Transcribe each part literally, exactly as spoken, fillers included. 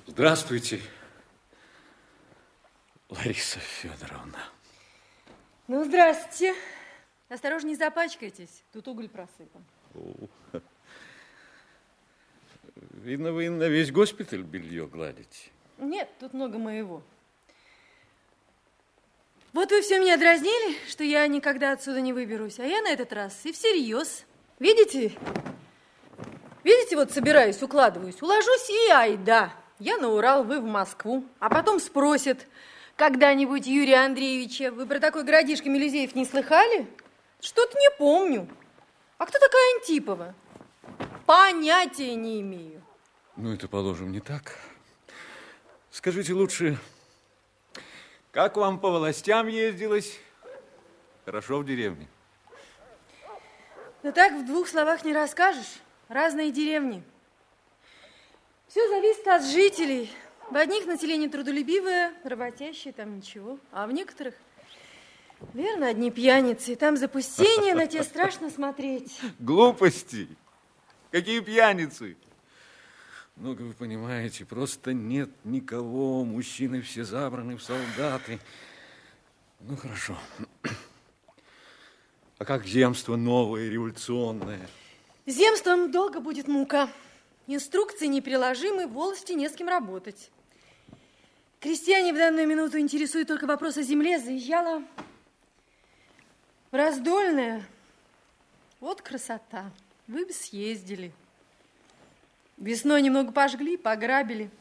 Здравствуйте, Лариса Федоровна. Ну, здравствуйте. Осторожней, запачкайтесь. Тут уголь просыпан. О, видно, вы на весь госпиталь белье гладите. Нет, тут много моего. Вот вы все меня дразнили, что я никогда отсюда не выберусь. А я на этот раз и всерьез. Видите? Видите, вот собираюсь, укладываюсь. Уложусь и айда. Я на Урал, вы в Москву. А потом спросят когда-нибудь Юрия Андреевича: вы про такой городишко Мелизеев не слыхали? Что-то не помню. А кто такая Антипова? Понятия не имею. Ну, это, положим, не так. Скажите лучше, как вам по властям ездилось? Хорошо в деревне? Да так в двух словах не расскажешь. Разные деревни. Все зависит от жителей. В одних население трудолюбивое, работящее, там ничего. А в некоторых, верно, одни пьяницы. И там запустение, на те страшно смотреть. Глупости. Какие пьяницы? Много вы понимаете, просто нет никого. Мужчины все забраны в солдаты. Ну, хорошо. А как земство новое, революционное? Земством долго будет мука. Инструкции неприложимы, в волости не с кем работать. Крестьяне в данную минуту интересуют только вопрос о земле. Заезжала в Раздольное. Вот красота. Вы бы съездили. Весной немного пожгли, пограбили.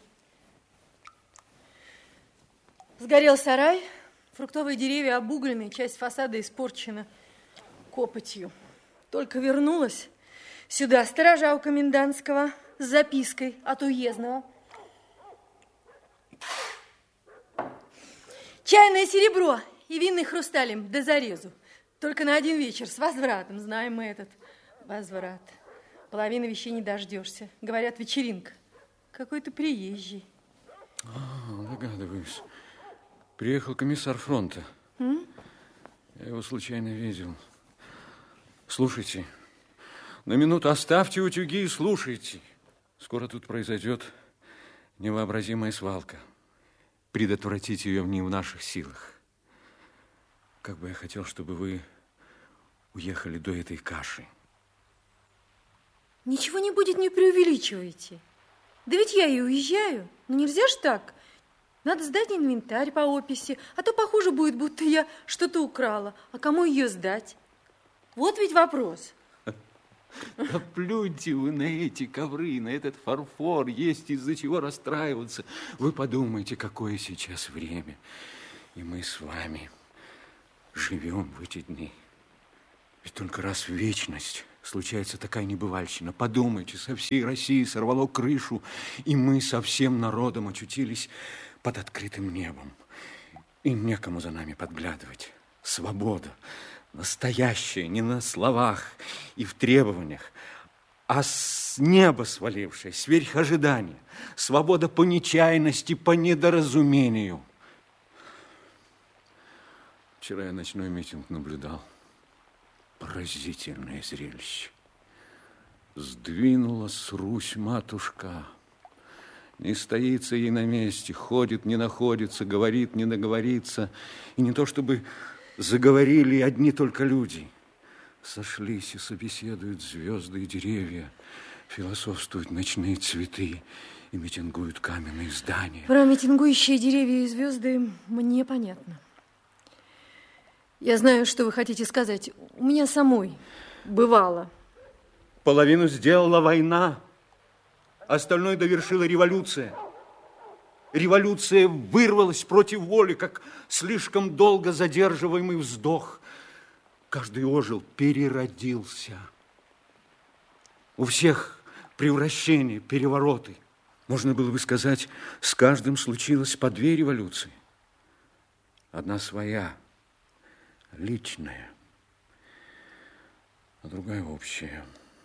Сгорел сарай, фруктовые деревья обуглены, часть фасада испорчена копотью. Только вернулась сюда сторожа у комендантского с запиской от уездного. Чайное серебро и винный хрусталем до зарезу. Только на один вечер, с возвратом. Знаем мы этот возврат. Половины вещей не дождешься. Говорят, вечеринка. Какой-то приезжий. А, догадываюсь. Приехал комиссар фронта. М? Я его случайно видел. Слушайте, на минуту оставьте утюги и слушайте. Скоро тут произойдет невообразимая свалка. Предотвратить ее не в наших силах. Как бы я хотел, чтобы вы уехали до этой каши. Ничего не будет, не преувеличивайте. Да ведь я и уезжаю. Ну нельзя ж так. Надо сдать инвентарь по описи, а то похоже будет, будто я что-то украла. А кому ее сдать? Вот ведь вопрос. Да плюньте вы на эти ковры, на этот фарфор, есть из-за чего расстраиваться. Вы подумайте, какое сейчас время. И мы с вами живем в эти дни. Ведь только раз в вечность случается такая небывальщина. Подумайте, со всей России сорвало крышу, и мы со всем народом очутились под открытым небом. И некому за нами подглядывать. Свобода. Настоящее, не на словах и в требованиях, а с неба свалившее, сверх ожидания. Свобода по нечаянности, по недоразумению. Вчера я ночной митинг наблюдал. Поразительное зрелище. Сдвинулась Русь-матушка. Не стоится ей на месте, ходит, не находится, говорит, не договорится. И не то чтобы заговорили одни только люди. Сошлись и собеседуют звезды и деревья, философствуют ночные цветы и митингуют каменные здания. Про митингующие деревья и звезды мне понятно. Я знаю, что вы хотите сказать. У меня самой бывало. Половину сделала война, остальное довершила революция. Революция вырвалась против воли, как слишком долго задерживаемый вздох. Каждый ожил, переродился. У всех превращения, перевороты. Можно было бы сказать, с каждым случилось по две революции. Одна своя, личная, а другая общая.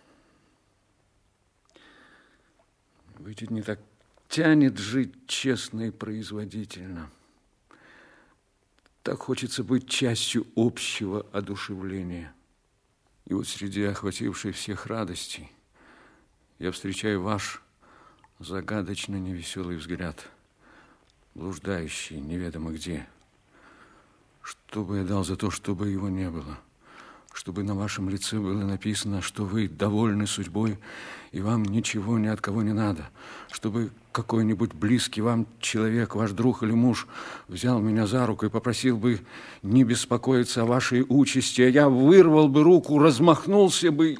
В эти дни так тянет жить честно и производительно. Так хочется быть частью общего одушевления. И вот среди охватившей всех радостей я встречаю ваш Загадочно невеселый взгляд, блуждающий неведомо где. Что бы я дал за то, чтобы его не было? Чтобы на вашем лице было написано, что вы довольны судьбой, и вам ничего ни от кого не надо. Чтобы какой-нибудь близкий вам человек, ваш друг или муж, взял меня за руку и попросил бы не беспокоиться о вашей участи, а я вырвал бы руку, размахнулся бы.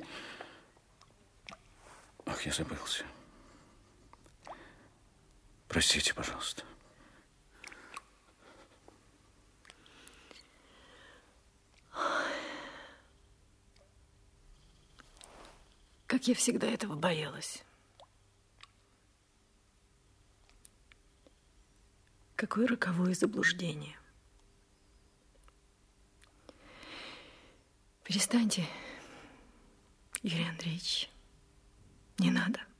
Ах, я забылся. Простите, пожалуйста. Как я всегда этого боялась. Какое роковое заблуждение. Перестаньте, Юрий Андреевич. Не надо.